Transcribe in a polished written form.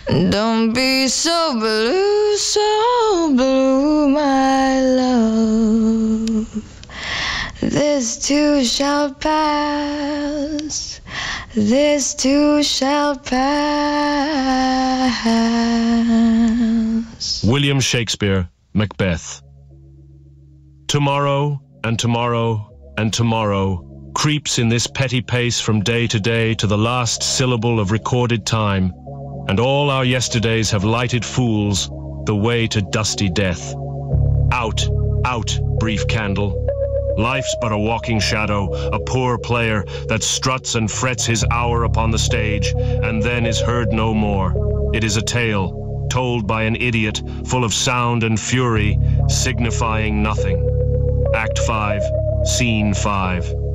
Don't be so blue, my love. This too shall pass. This too shall pass. William Shakespeare, Macbeth. Tomorrow and tomorrow and tomorrow creeps in this petty pace from day to day to the last syllable of recorded time, and all our yesterdays have lighted fools the way to dusty death. Out, out, brief candle. Life's but a walking shadow, a poor player that struts and frets his hour upon the stage, and then is heard no more. It is a tale, told by an idiot, full of sound and fury, signifying nothing. Act 5, Scene 5.